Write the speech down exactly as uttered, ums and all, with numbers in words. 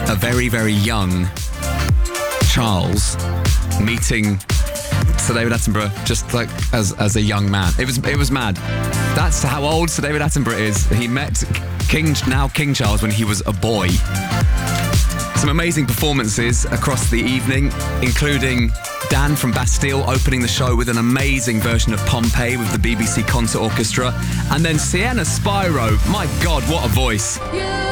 a very, very young Charles meeting Sir David Attenborough just like as as a young man. It was it was mad. That's how old Sir David Attenborough is. He met King now King Charles when he was a boy. Some amazing performances across the evening, including Dan from Bastille opening the show with an amazing version of Pompeii with the B B C Concert Orchestra, and then Sienna Spyro. My God, what a voice!